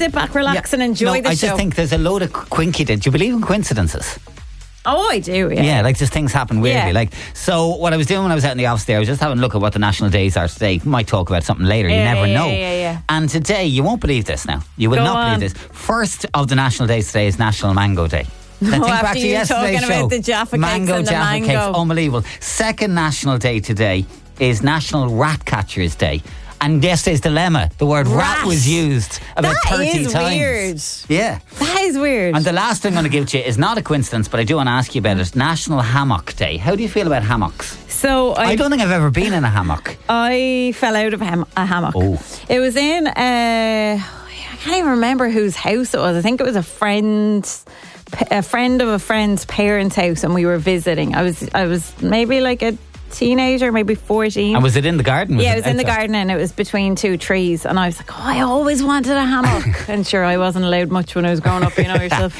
sit back, relax, and enjoy the show. I just think there's a load of quinky. Do you believe in coincidences? Oh, I do, yeah. Yeah, like just things happen weirdly. Yeah. Like, so what I was doing when I was out in the office there, I was just having a look at what the national days are today. Might talk about something later. You never know. Yeah. And today, you won't believe this now. You will not believe this. First of the national days today is National Mango Day. Now, think back to yesterday's show. About the Jaffa cakes mango and the Jaffa mango. cakes, unbelievable. Second national day today is National Rat Catchers Day. And yesterday's dilemma, the word rat was used about 30 times. That is weird. Yeah. That is weird. And the last thing I'm going to give to you is not a coincidence, but I do want to ask you about it. National Hammock Day. How do you feel about hammocks? So I don't think I've ever been in a hammock. I fell out of a hammock. Oh. It was in, I can't even remember whose house it was. I think it was a friend of a friend's parents' house, and we were visiting. I was maybe like a teenager, maybe 14. And was it in the garden? It was in the garden, and it was between two trees, and I was like, I always wanted a hammock. And sure, I wasn't allowed much when I was growing up, you know yourself.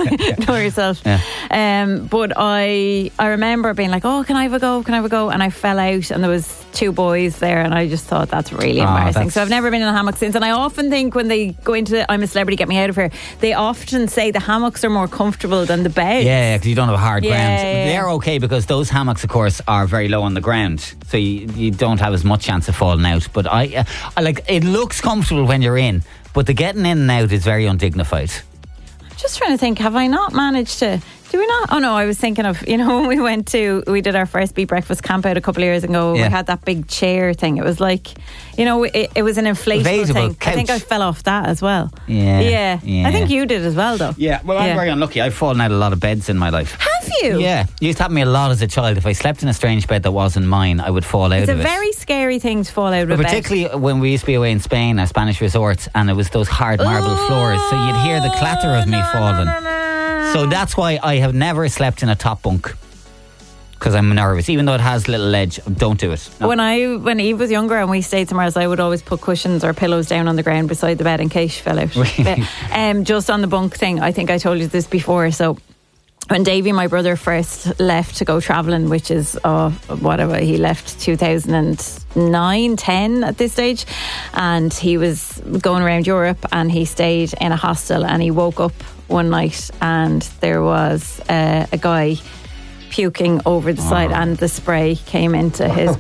Yeah. But I remember being like, can I have a go? And I fell out, and there was two boys there, and I just thought that's really embarrassing. So I've never been in a hammock since. And I often think when they go into I'm a Celebrity, Get Me Out of Here, they often say the hammocks are more comfortable than the beds. Yeah, because you don't have hard ground. Yeah. They're okay because those hammocks, of course, are very low on the ground, so you don't have as much chance of falling out. But I like, it looks comfortable when you're in, but the getting in and out is very undignified. I'm just trying to think, have I not managed to? Do we not? Oh no, I was thinking of, when we did our first Beat Breakfast camp out a couple of years ago. Yeah. We had that big chair thing. It was like, it was an inflatable thing. Couch. I think I fell off that as well. Yeah. I think you did as well, though. Yeah, well, I'm very unlucky. I've fallen out a lot of beds in my life. Have you? Yeah, it used to happen to me a lot as a child. If I slept in a strange bed that wasn't mine, I would fall out of it. It's a very scary thing to fall out of a bed. Particularly when we used to be away in Spain, at Spanish resorts, and it was those hard marble floors, so you'd hear the clatter of me falling. So that's why I have never slept in a top bunk, because I'm nervous. Even though it has a little ledge, don't do it. No. When Eve was younger and we stayed somewhere else, I would always put cushions or pillows down on the ground beside the bed in case she fell out. Really? Just on the bunk thing, I think I told you this before. So when Davey, my brother, first left to go travelling, which is he left 2009, 10 at this stage, and he was going around Europe, and he stayed in a hostel, and he woke up one night and there was a guy puking over the side, and the spray came into his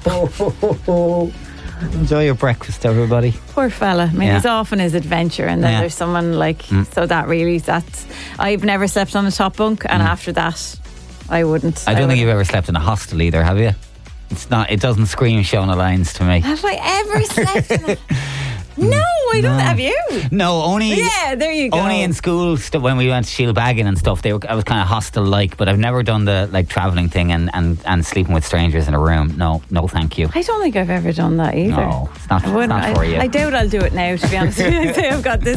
Enjoy your breakfast, everybody. Poor fella. I mean, he's off on his adventure, and then there's someone so that's I've never slept on a top bunk, and after that I wouldn't. I don't think you've ever slept in a hostel either, have you? It doesn't scream Shona Lyons to me. Have I ever slept in a... No, I don't. Have you? No, only. Yeah, there you go. Only in school when we went to Shielbagging and stuff. I was kind of hostel-like, but I've never done the travelling thing and sleeping with strangers in a room. No, thank you. I don't think I've ever done that either. No, it's not for you. I doubt I'll do it now, to be honest with you. I'd say I've got this